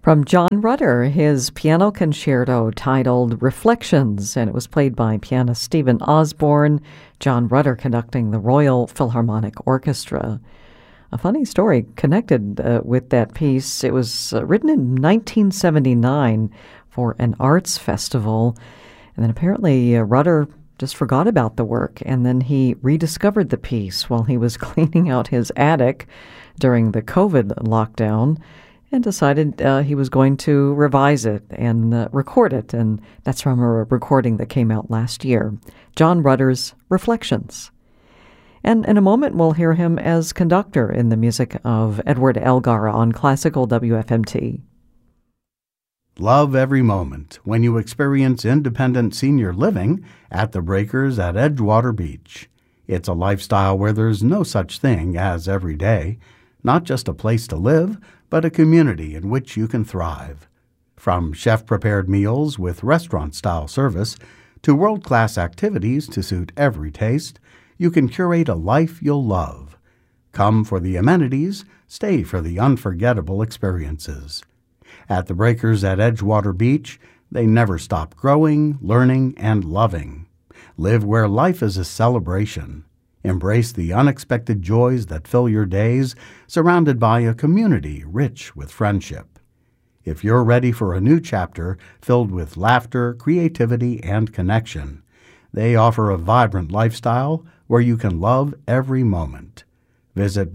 From John Rutter, his piano concerto titled Reflections, and it was played by pianist Stephen Osborne, John Rutter conducting the Royal Philharmonic Orchestra. A funny story connected with that piece. It was written in 1979 for an arts festival, and then apparently Rutter just forgot about the work, and then he rediscovered the piece while he was cleaning out his attic during the COVID lockdown, and decided he was going to revise it and record it, and that's from a recording that came out last year, John Rutter's Reflections. And in a moment, we'll hear him as conductor in the music of Edward Elgar on Classical WFMT. Love every moment when you experience independent senior living at the Breakers at Edgewater Beach. It's a lifestyle where there's no such thing as every day, not just a place to live, but a community in which you can thrive. From chef-prepared meals with restaurant-style service to world-class activities to suit every taste, you can curate a life you'll love. Come for the amenities, stay for the unforgettable experiences. At the Breakers at Edgewater Beach, they never stop growing, learning, and loving. Live where life is a celebration. Embrace the unexpected joys that fill your days, surrounded by a community rich with friendship. If you're ready for a new chapter filled with laughter, creativity, and connection, they offer a vibrant lifestyle where you can love every moment. Visit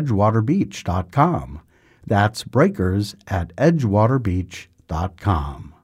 breakersatetedgewaterbeach.com. That's breakers@edgewaterbeach.com.